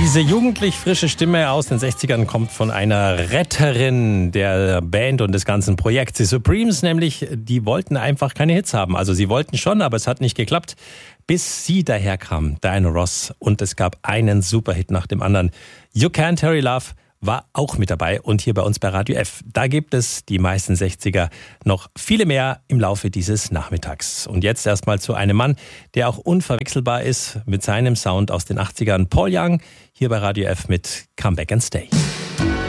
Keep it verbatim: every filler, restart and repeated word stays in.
Diese jugendlich frische Stimme aus den sechzigern kommt von einer Retterin der Band und des ganzen Projekts. Die Supremes nämlich, die wollten einfach keine Hits haben. Also sie wollten schon, aber es hat nicht geklappt, bis sie daherkam, Diana Ross. Und es gab einen Superhit nach dem anderen. You Can't Hurry Love war auch mit dabei und hier bei uns bei Radio F. Da gibt es die meisten sechziger, noch viele mehr im Laufe dieses Nachmittags. Und jetzt erstmal zu einem Mann, der auch unverwechselbar ist mit seinem Sound aus den achtzigern. Paul Young, hier bei Radio F mit Come Back and Stay.